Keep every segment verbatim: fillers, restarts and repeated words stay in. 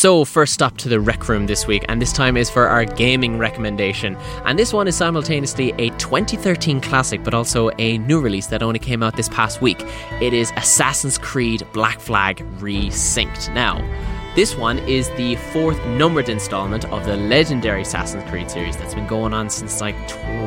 So, first stop to the Rec Room this week, and this time is for our gaming recommendation. And this one is simultaneously a twenty thirteen classic, but also a new release that only came out this past week. It is Assassin's Creed Black Flag Resynced. Now, this one is the fourth numbered installment of the legendary Assassin's Creed series that's been going on since like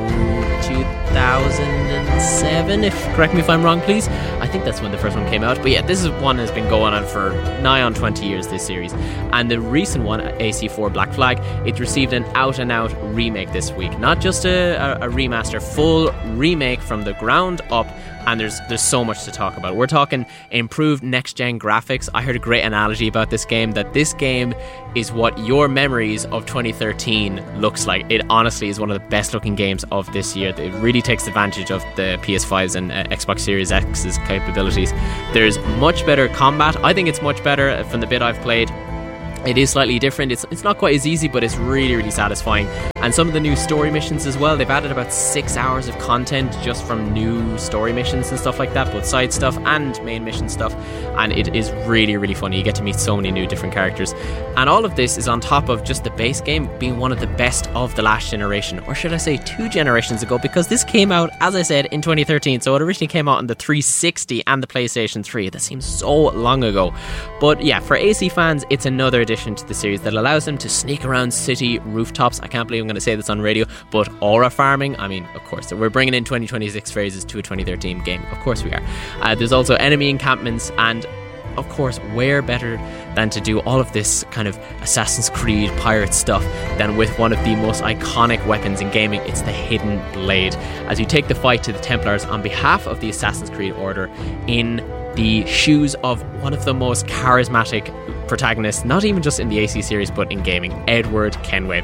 two thousand seven, if correct me if I'm wrong please. I think that's when the first one came out, but yeah, this is one that's been going on for nigh on twenty years, this series. And the recent one, A C four Black Flag, it received an out and out remake this week. Not just a, a, a remaster, full remake from the ground up. And there's there's so much to talk about. We're talking improved next-gen graphics. I heard a great analogy about this game, that this game is what your memories of twenty thirteen looks like. It honestly is one of the best-looking games of this year. It really takes advantage of the P S five's and uh, Xbox Series X's capabilities. There's much better combat. I think it's much better from the bit I've played. It is slightly different. It's it's not quite as easy, but it's really, really satisfying. And some of the new story missions as well, they've added about six hours of content just from new story missions and stuff like that, both side stuff and main mission stuff. And it is really, really funny. You get to meet so many new different characters. And all of this is on top of just the base game being one of the best of the last generation, or should I say two generations ago, because this came out, as I said, in twenty thirteen. So it originally came out on the three sixty and the PlayStation three. That seems so long ago. But yeah, for A C fans, it's another addition to the series that allows them to sneak around city rooftops. I can't believe I'm going to say this on radio, but aura farming, I mean, of course, we're bringing in twenty twenty-six phrases to a twenty thirteen game. Of course we are. Uh, there's also enemy encampments, and of course, where better than to do all of this kind of Assassin's Creed pirate stuff than with one of the most iconic weapons in gaming. It's the Hidden Blade, as you take the fight to the Templars on behalf of the Assassin's Creed Order in the shoes of one of the most charismatic protagonists, not even just in the A C series but in gaming, Edward Kenway.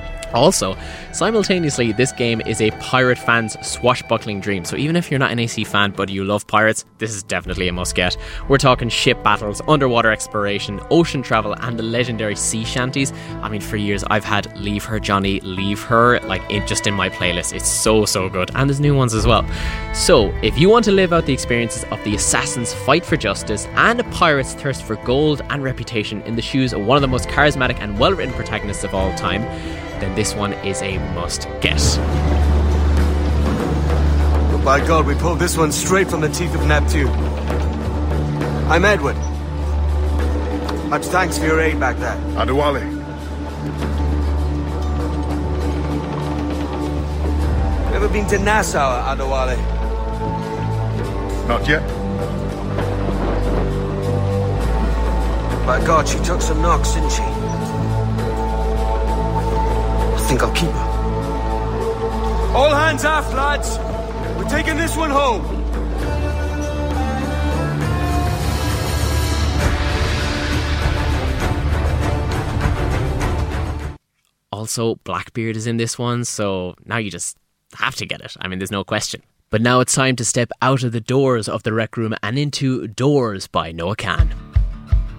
Also, simultaneously, this game is a pirate fan's swashbuckling dream. So even if you're not an A C fan but you love pirates, this is definitely a must-get. We're talking ship battles, underwater exploration, ocean travel, and the legendary sea shanties. I mean, for years I've had Leave Her Johnny, Leave Her, like it just in my playlist. It's so, so good. And there's new ones as well. So, if you want to live out the experiences of the assassin's fight for justice and a pirate's thirst for gold and reputation in the shoes of one of the most charismatic and well-written protagonists of all time, then this one is a must-get. Oh, by God, we pulled this one straight from the teeth of Neptune. I'm Edward. Much thanks for your aid back there. Adewale. Ever been to Nassau, Adewale? Not yet. By God, she took some knocks, didn't she? I think I'll keep her. All hands aft, lads. We're taking this one home. Also, Blackbeard is in this one, so now you just have to get it. I mean, there's no question. But now it's time to step out of the doors of the Rec Room and into Doors by Noah Kahan.